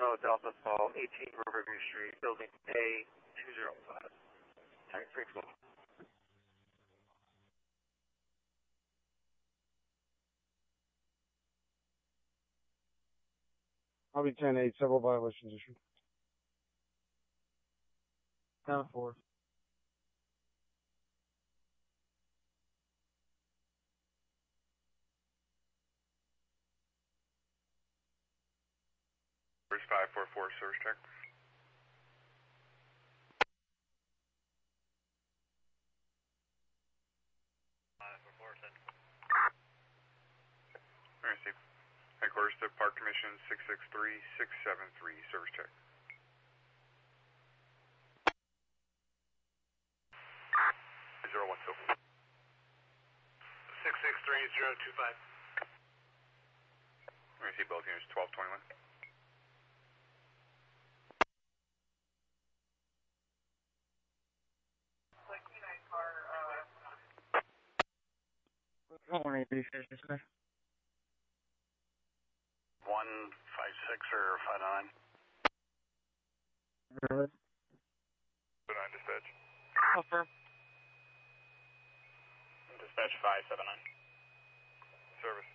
Kilo Delta Fall, 18 Riverview Street, Building A205. Tank 3 floor. Probably 10-8, several violations issued. Down 4. Where's 544 service check? Receive. Headquarters to Park Commission 663-673, service check. 012. 663-025. Receive both units 1221. What one eight fish this guy? 156 or 59? Really? 9 dispatch. Confirm. Dispatch 579. Service.